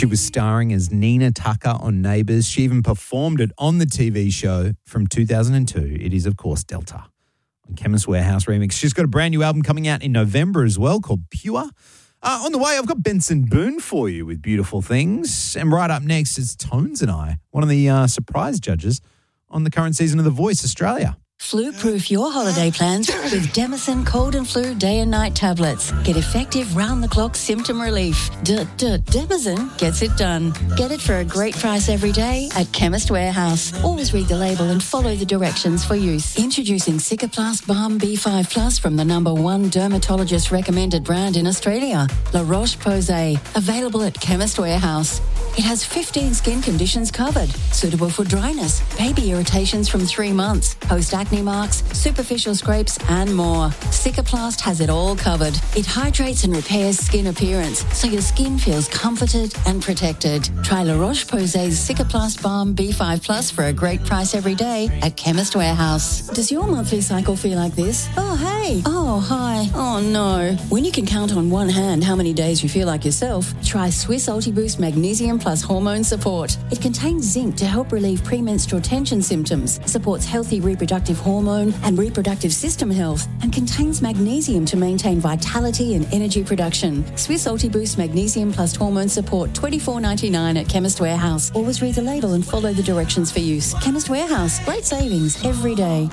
She was starring as Nina Tucker on Neighbours. She even performed it on the TV show from 2002. It is, of course, Delta on Chemist Warehouse Remix. She's got a brand new album coming out in November as well called Pure. On the way, I've got Benson Boone for you with Beautiful Things. And right up next is Tones and I, one of the surprise judges on the current season of The Voice Australia. Flu-proof your holiday plans with Demison Cold and Flu Day and Night tablets. Get effective round-the-clock symptom relief. Demison gets it done. Get it for a great price every day at Chemist Warehouse. Always read the label and follow the directions for use. Introducing Cicaplast Balm B5 Plus from the #1 dermatologist-recommended brand in Australia, La Roche-Posay. Available at Chemist Warehouse. It has 15 skin conditions covered. Suitable for dryness, baby irritations from 3 months, post-acne marks, superficial scrapes and more. Cicaplast has it all covered. It hydrates and repairs skin appearance so your skin feels comforted and protected. Try La Roche-Posay's Cicaplast Balm B5 Plus for a great price every day at Chemist Warehouse. Does your monthly cycle feel like this? Oh, hey. Oh, hi. Oh, no. When you can count on one hand how many days you feel like yourself, try Swiss Ultiboost Magnesium Plus Hormone Support. It contains zinc to help relieve premenstrual tension symptoms, supports healthy reproductive hormone and reproductive system health, and contains magnesium to maintain vitality and energy production. Swiss Ultiboost Magnesium Plus Hormone Support, $24.99 at Chemist Warehouse. Always read the label and follow the directions for use. Chemist Warehouse. Great savings every day.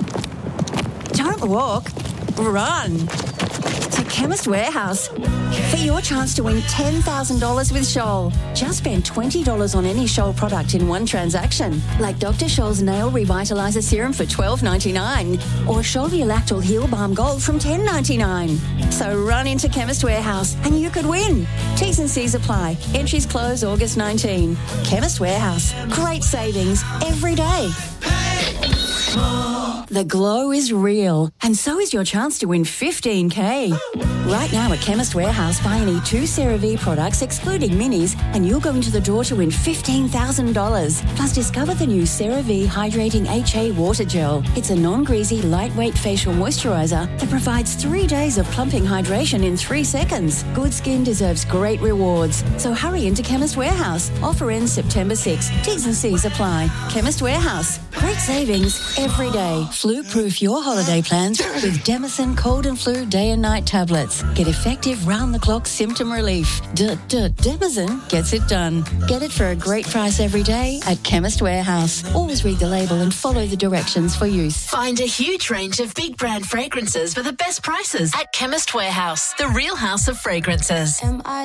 Don't walk. Run. To Chemist Warehouse for your chance to win $10,000 with Scholl. Just spend $20 on any Scholl product in one transaction, like Dr. Scholl's Nail Revitalizer Serum for $12.99 or Scholl Ulactal Heal Balm Gold from $10.99. So run into Chemist Warehouse and you could win. T's and C's apply. Entries close August 19. Chemist Warehouse. Great savings every day. The glow is real, and so is your chance to win $15,000. Right now at Chemist Warehouse, buy any 2 CeraVe products, excluding minis, and you'll go into the draw to win $15,000. Plus, discover the new CeraVe Hydrating HA Water Gel. It's a non-greasy, lightweight facial moisturizer that provides 3 days of plumping hydration in 3 seconds. Good skin deserves great rewards. So hurry into Chemist Warehouse. Offer ends September 6. T's and C's apply. Chemist Warehouse. Great savings every day. Flu-proof your holiday plans with Demison Cold and Flu Day and Night tablets. Get effective round-the-clock symptom relief. Demison gets it done. Get it for a great price every day at Chemist Warehouse. Always read the label and follow the directions for use. Find a huge range of big brand fragrances for the best prices at Chemist Warehouse, the real house of fragrances.